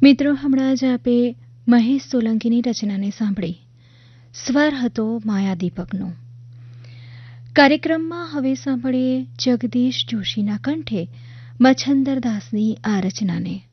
મિત્રો, હમણાં જ આપે મહેશ સોલંકીની રચનાને સાંભળી. સ્વર હતો માયા દીપકનો. કાર્યક્રમમાં હવે સાંભળીએ જગદીશ જોશીના કંઠે મચ્છંદર દાસની આ રચનાને.